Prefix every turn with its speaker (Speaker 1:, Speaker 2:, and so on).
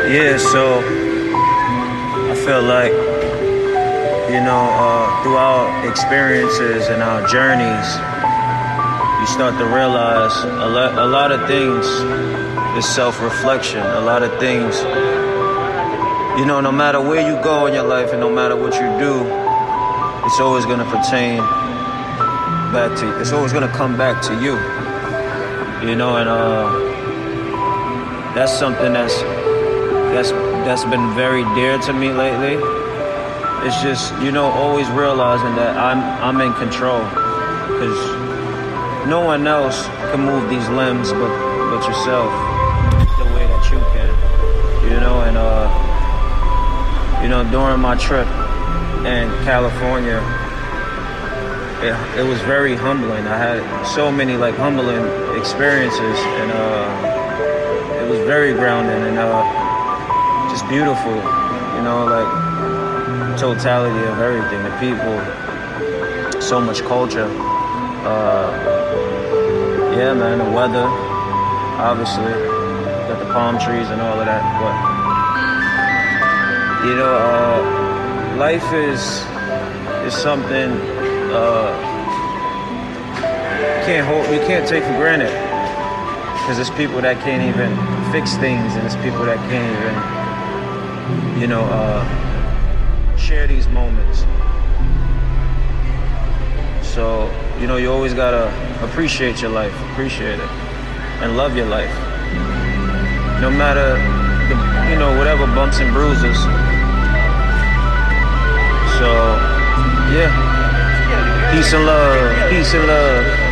Speaker 1: Yeah, so I feel like, through our experiences and our journeys, you start to realize a lot of things is self-reflection. A lot of things, no matter where you go in your life and no matter what you do, it's always going to pertain back to you. It's always going to come back to you, and that's something that's been very dear to me lately. It's just, always realizing that I'm in control, because no one else can move these limbs but yourself the way that you can, and during my trip in California, it was very humbling. I had so many humbling experiences, and it was very grounding and just beautiful, totality of everything, the people, so much culture. Yeah, man, the weather, obviously, got the palm trees and all of that, but, life is something you can't take for granted, because there's people that can't even fix things, and there's people that can't even, share these moments. So, you always gotta appreciate your life, appreciate it, and love your life. No matter whatever bumps and bruises. So, yeah. Peace and love. Peace and love.